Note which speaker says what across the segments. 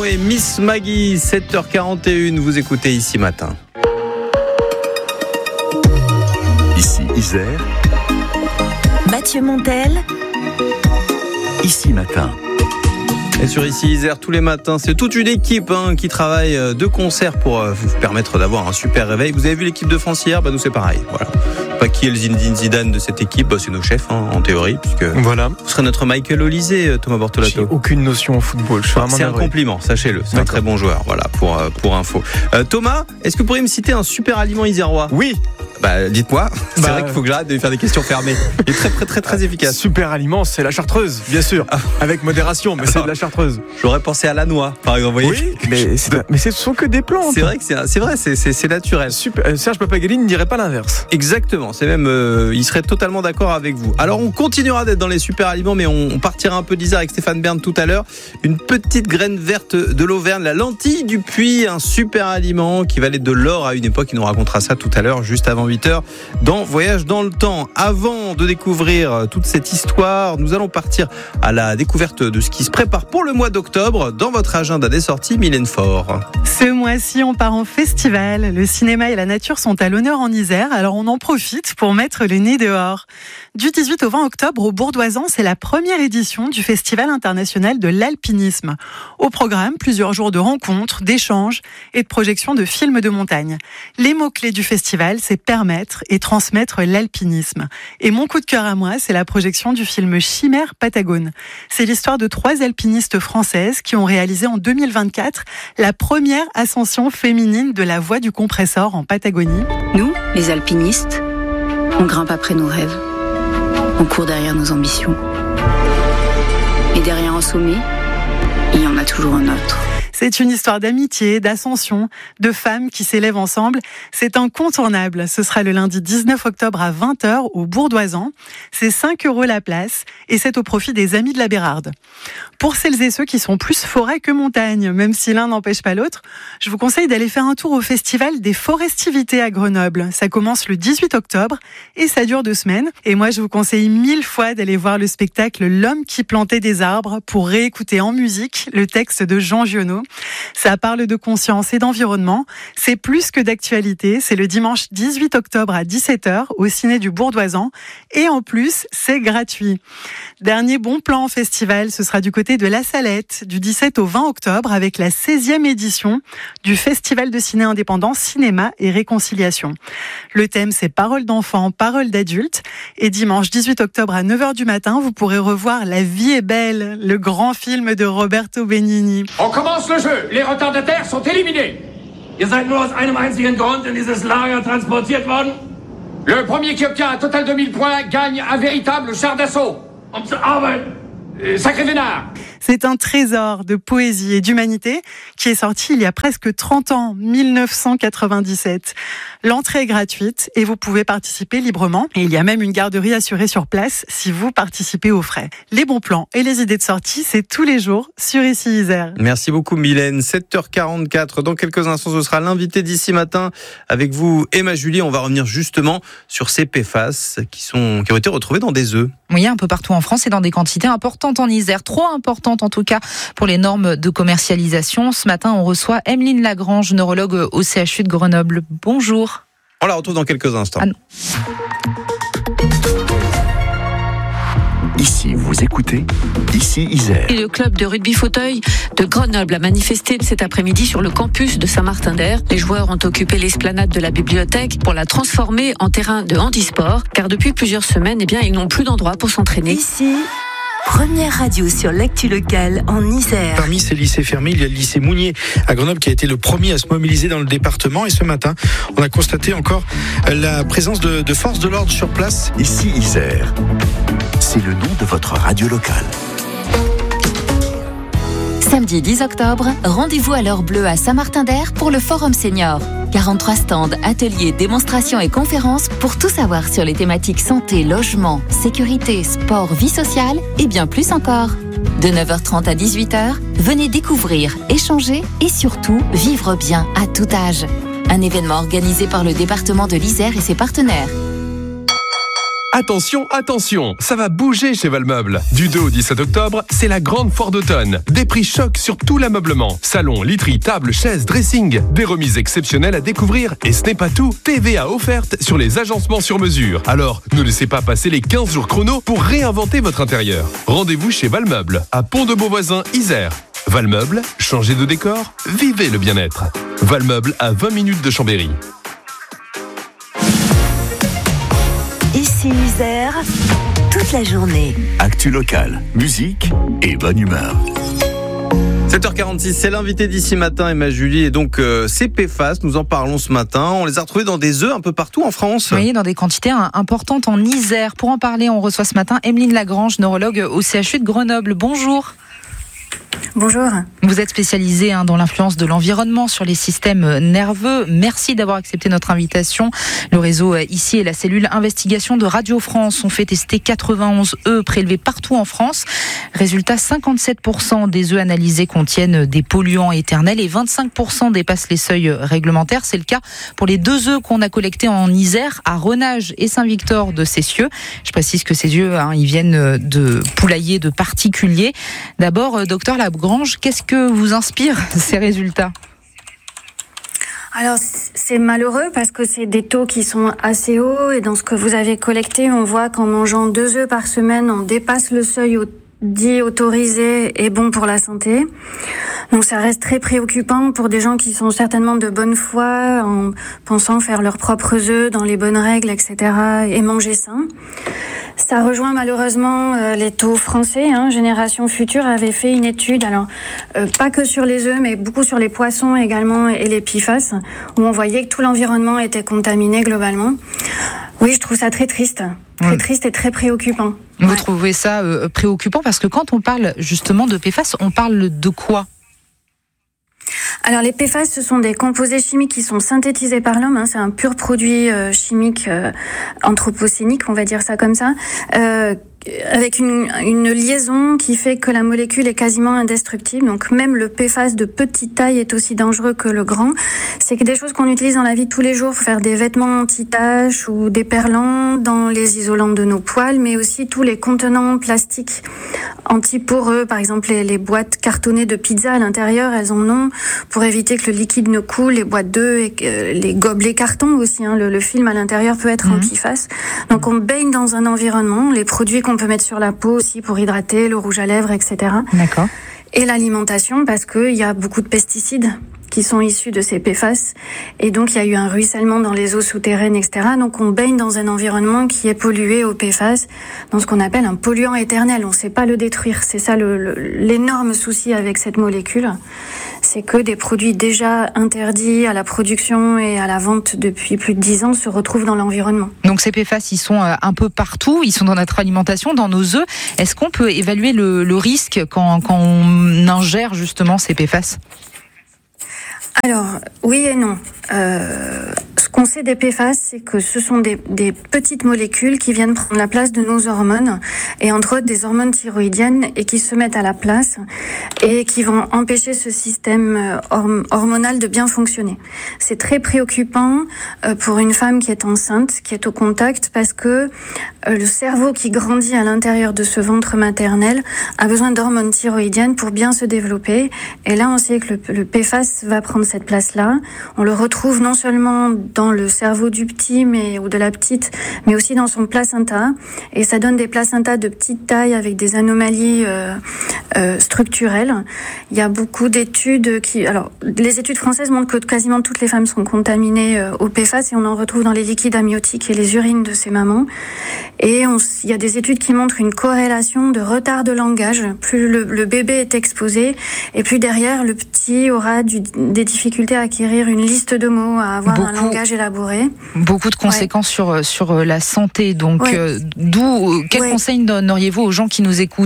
Speaker 1: et Miss Maggie, 7h41, vous écoutez Ici Matin.
Speaker 2: Ici Isère.
Speaker 3: Mathieu Montel.
Speaker 2: Ici Matin.
Speaker 1: Et sur Ici Isère, tous les matins, c'est toute une équipe qui travaille de concert pour vous permettre d'avoir un super réveil. Vous avez vu l'équipe de France hier ? Nous c'est pareil. Voilà. Pas qui est le Zinedine Zidane de cette équipe, c'est nos chefs en théorie, puisque
Speaker 4: voilà.
Speaker 1: Vous serez notre Michael Olysée, Thomas Bortolato.
Speaker 4: J'ai aucune notion en football. C'est
Speaker 1: un compliment, sachez-le. C'est un très bon joueur. Voilà pour info. Thomas, est-ce que vous pourriez me citer un super aliment isérois ?
Speaker 4: Oui.
Speaker 1: Dites-moi. C'est vrai qu'il faut que j'arrête de lui faire des questions fermées. Il est très efficace.
Speaker 4: Super aliment, c'est la chartreuse, bien sûr. Avec modération, mais c'est de la chartreuse.
Speaker 1: J'aurais pensé à la noix, par exemple.
Speaker 4: Oui, mais ce sont que des plantes.
Speaker 1: C'est vrai que c'est naturel.
Speaker 4: Super. Serge Papageli ne dirait pas l'inverse.
Speaker 1: Exactement. C'est même, il serait totalement d'accord avec vous. Alors, on continuera d'être dans les super aliments, mais on partira un peu d'Isère avec Stéphane Bern tout à l'heure. Une petite graine verte de l'Auvergne, la lentille du Puy, un super aliment qui valait de l'or à une époque. Il nous racontera ça tout à l'heure, juste avant 8h dans Voyage dans le temps. Avant de découvrir toute cette histoire, nous allons partir à la découverte de ce qui se prépare pour le mois d'octobre. Dans votre agenda des sorties, Mylène Faure.
Speaker 5: Ce mois-ci, on part en festival. Le cinéma et la nature sont à l'honneur en Isère, alors on en profite pour mettre le nez dehors. Du 18 au 20 octobre, au Bourdoisan, c'est la première édition du Festival international de l'alpinisme. Au programme, plusieurs jours de rencontres, d'échanges et de projections de films de montagne. Les mots-clés du festival, c'est permettre et transmettre l'alpinisme. Et mon coup de cœur à moi, c'est la projection du film Chimère Patagone. C'est l'histoire de 3 alpinistes françaises qui ont réalisé en 2024 la première ascension féminine de la voie du compresseur en Patagonie.
Speaker 6: Nous, les alpinistes, on grimpe après nos rêves. On court derrière nos ambitions. Et derrière un sommet, il y en a toujours un autre.
Speaker 5: C'est une histoire d'amitié, d'ascension, de femmes qui s'élèvent ensemble. C'est incontournable. Ce sera le lundi 19 octobre à 20h au Bourdoisan. C'est 5 € la place et c'est au profit des Amis de la Bérarde. Pour celles et ceux qui sont plus forêt que montagne, même si l'un n'empêche pas l'autre, je vous conseille d'aller faire un tour au festival des Forestivités à Grenoble. Ça commence le 18 octobre et ça dure 2 semaines. Et moi, je vous conseille 1000 fois d'aller voir le spectacle L'homme qui plantait des arbres pour réécouter en musique le texte de Jean Giono. Ça parle de conscience et d'environnement. C'est plus que d'actualité. C'est le dimanche 18 octobre à 17h au Ciné du Bourdoisan. Et en plus, c'est gratuit. Dernier bon plan en festival, ce sera du côté de La Salette, du 17 au 20 octobre, avec la 16e édition du Festival de ciné indépendant Cinéma et Réconciliation. Le thème, c'est paroles d'enfants, paroles d'adultes. Et dimanche 18 octobre à 9h du matin, vous pourrez revoir La vie est belle, le grand film de Roberto Benigni.
Speaker 7: On commence le jeu. Les retardataires sont éliminés. Ihr seid nur aus einem einzigen Grund in dieses Lager transportiert worden. Le premier qui obtient un total de 1000 points gagne un véritable char d'assaut. Sacré vénard.
Speaker 5: C'est un trésor de poésie et d'humanité qui est sorti il y a presque 30 ans, 1997. L'entrée est gratuite et vous pouvez participer librement. Et il y a même une garderie assurée sur place si vous participez aux frais. Les bons plans et les idées de sortie, c'est tous les jours sur Ici Isère.
Speaker 1: Merci beaucoup Mylène. 7h44. Dans quelques instants, ce sera l'invité d'Ici Matin avec vous, Emma Julie. On va revenir justement sur ces PFAS qui ont été retrouvés dans des œufs.
Speaker 8: Oui, un peu partout en France et dans des quantités importantes en Isère. Trop importantes en tout cas pour les normes de commercialisation. Ce matin, on reçoit Emeline Lagrange, neurologue au CHU de Grenoble. Bonjour.
Speaker 1: On la retrouve dans quelques instants.
Speaker 2: Ici, vous écoutez Ici Isère.
Speaker 6: Et le club de rugby fauteuil de Grenoble a manifesté cet après-midi sur le campus de Saint-Martin-d'Air. Les joueurs ont occupé l'esplanade de la bibliothèque pour la transformer en terrain de handisport, car depuis plusieurs semaines, ils n'ont plus d'endroit pour s'entraîner.
Speaker 3: Ici, première radio sur l'actu locale en Isère.
Speaker 9: Parmi ces lycées fermés, il y a le lycée Mounier à Grenoble qui a été le premier à se mobiliser dans le département. Et ce matin, on a constaté encore la présence de forces de l'ordre sur place.
Speaker 2: Ici Isère, c'est le nom de votre radio locale.
Speaker 3: Samedi 10 octobre, rendez-vous à l'heure bleue à Saint-Martin-d'Air pour le Forum Senior. 43 stands, ateliers, démonstrations et conférences pour tout savoir sur les thématiques santé, logement, sécurité, sport, vie sociale et bien plus encore. De 9h30 à 18h, venez découvrir, échanger et surtout vivre bien à tout âge. Un événement organisé par le département de l'Isère et ses partenaires.
Speaker 10: Attention, attention, ça va bouger chez Valmeuble. Du 2 au 17 octobre, c'est la grande foire d'automne. Des prix chocs sur tout l'ameublement. Salon, literie, table, chaises, dressing. Des remises exceptionnelles à découvrir. Et ce n'est pas tout, TVA offerte sur les agencements sur mesure. Alors, ne laissez pas passer les 15 jours chrono pour réinventer votre intérieur. Rendez-vous chez Valmeuble, à Pont-de-Beauvoisin, Isère. Valmeuble, changez de décor, vivez le bien-être. Valmeuble à 20 minutes de Chambéry.
Speaker 11: Ici Isère, toute la journée.
Speaker 2: Actu locale, musique et bonne humeur.
Speaker 1: 7h46, c'est l'invité d'ici matin, Emma Julie, et donc c'est PFAS, nous en parlons ce matin. On les a retrouvés dans des œufs un peu partout en France.
Speaker 8: Oui, dans des quantités importantes en Isère. Pour en parler, on reçoit ce matin Emeline Lagrange, neurologue au CHU de Grenoble. Bonjour.
Speaker 12: Bonjour.
Speaker 8: Vous êtes spécialisée dans l'influence de l'environnement sur les systèmes nerveux. Merci d'avoir accepté notre invitation. Le réseau ici et la cellule investigation de Radio France ont fait tester 91 œufs prélevés partout en France. Résultat, 57% des œufs analysés contiennent des polluants éternels et 25% dépassent les seuils réglementaires. C'est le cas pour les 2 œufs qu'on a collectés en Isère, à Renage et Saint-Victor de Cessieux. Je précise que ces œufs, ils viennent de poulaillers de particuliers. D'abord, docteur Lagrange, qu'est-ce que vous inspire ces résultats ?
Speaker 12: Alors c'est malheureux parce que c'est des taux qui sont assez hauts et dans ce que vous avez collecté, on voit qu'en mangeant 2 œufs par semaine, on dépasse le seuil dit autorisé et bon pour la santé. Donc ça reste très préoccupant pour des gens qui sont certainement de bonne foi en pensant faire leurs propres œufs dans les bonnes règles, etc. et manger sain. Ça rejoint malheureusement les taux français. Génération Future avait fait une étude, alors pas que sur les œufs, mais beaucoup sur les poissons également et les PFAS, où on voyait que tout l'environnement était contaminé globalement. Oui, je trouve ça très triste. Très triste et très préoccupant.
Speaker 8: Vous trouvez ça préoccupant parce que quand on parle justement de PFAS, on parle de quoi ?
Speaker 12: Alors les PFAS, ce sont des composés chimiques qui sont synthétisés par l'homme. C'est un pur produit chimique anthropocénique, on va dire ça comme ça, avec une liaison qui fait que la molécule est quasiment indestructible. Donc même le PFAS de petite taille est aussi dangereux que le grand. C'est que des choses qu'on utilise dans la vie de tous les jours pour faire des vêtements anti-taches ou des perlants, dans les isolants de nos poêles, mais aussi tous les contenants plastiques anti-poreux. Par exemple, les boîtes cartonnées de pizza à l'intérieur, elles en ont pour éviter que le liquide ne coule. Les boîtes d'œufs et les gobelets carton aussi. Le film à l'intérieur peut être en PFAS. Donc on baigne dans un environnement. Les produits qu'on peut mettre sur la peau aussi pour hydrater, le rouge à lèvres, etc.
Speaker 8: D'accord.
Speaker 12: Et l'alimentation, parce qu'il y a beaucoup de pesticides qui sont issus de ces PFAS. Et donc, il y a eu un ruissellement dans les eaux souterraines, etc. Donc, on baigne dans un environnement qui est pollué au PFAS, dans ce qu'on appelle un polluant éternel. On ne sait pas le détruire. C'est ça l'énorme souci avec cette molécule. C'est que des produits déjà interdits à la production et à la vente depuis plus de 10 ans se retrouvent dans l'environnement.
Speaker 8: Donc, ces PFAS, ils sont un peu partout. Ils sont dans notre alimentation, dans nos œufs. Est-ce qu'on peut évaluer le risque quand on ingère justement ces PFAS ?
Speaker 12: Alors, oui et non. Ce qu'on sait des PFAS, c'est que ce sont des petites molécules qui viennent prendre la place de nos hormones, et entre autres des hormones thyroïdiennes, et qui se mettent à la place, et qui vont empêcher ce système hormonal de bien fonctionner. C'est très préoccupant pour une femme qui est enceinte, qui est au contact, parce que le cerveau qui grandit à l'intérieur de ce ventre maternel a besoin d'hormones thyroïdiennes pour bien se développer. Et là, on sait que le PFAS va prendre cette place-là. On le retrouve non seulement dans le cerveau du petit ou de la petite, mais aussi dans son placenta. Et ça donne des placentas de petite taille avec des anomalies structurelles. Il y a beaucoup d'études alors, les études françaises montrent que quasiment toutes les femmes sont contaminées au PFAS, et on en retrouve dans les liquides amniotiques et les urines de ces mamans. Et il y a des études qui montrent une corrélation de retard de langage. Plus le bébé est exposé, et plus derrière, le petit aura des difficultés à acquérir une liste de mots, à avoir un langage élaboré.
Speaker 8: Beaucoup de conséquences sur la santé. Donc, quels conseils donneriez-vous aux gens qui nous écoutent ?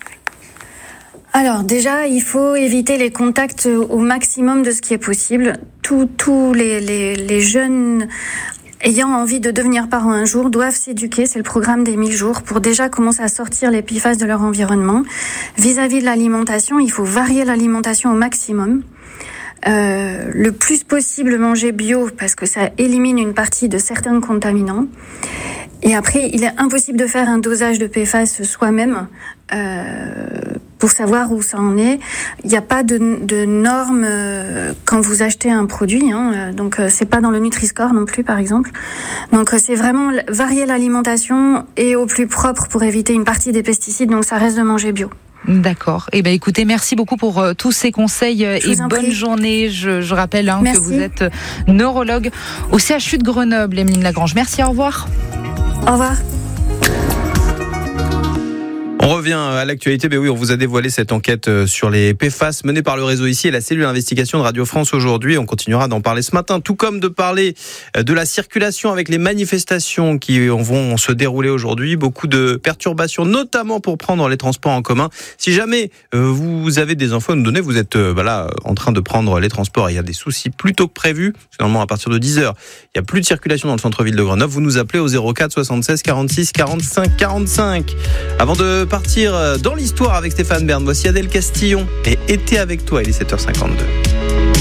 Speaker 12: Alors déjà, il faut éviter les contacts au maximum de ce qui est possible. Tous les jeunes ayant envie de devenir parents un jour doivent s'éduquer, c'est le programme des 1000 jours, pour déjà commencer à sortir les PFAS de leur environnement. Vis-à-vis de l'alimentation, il faut varier l'alimentation au maximum. Le plus possible manger bio, parce que ça élimine une partie de certains contaminants. Et après, il est impossible de faire un dosage de PFAS soi-même pour savoir où ça en est. Il n'y a pas de normes quand vous achetez un produit, donc c'est pas dans le Nutri-Score non plus, par exemple. Donc c'est vraiment varier l'alimentation et au plus propre pour éviter une partie des pesticides, donc ça reste de manger bio.
Speaker 8: D'accord. Eh ben, écoutez, merci beaucoup pour tous ces conseils et bonne journée. Je rappelle que vous êtes neurologue au CHU de Grenoble, Emeline Lagrange. Merci, au revoir.
Speaker 12: Au revoir.
Speaker 1: On revient à l'actualité. Oui, on vous a dévoilé cette enquête sur les PFAS menée par le réseau ici et la cellule d'investigation de Radio France aujourd'hui. On continuera d'en parler ce matin, tout comme de parler de la circulation avec les manifestations qui vont se dérouler aujourd'hui. Beaucoup de perturbations, notamment pour prendre les transports en commun. Si jamais vous avez des infos à nous donner, vous êtes en train de prendre les transports et il y a des soucis plus tôt que prévu. Finalement, à partir de 10h, il n'y a plus de circulation dans le centre-ville de Grenoble. Vous nous appelez au 04 76 46 45 45. Avant de partir dans l'histoire avec Stéphane Bern, voici Adèle Castillon et Été avec toi, il est 7h52.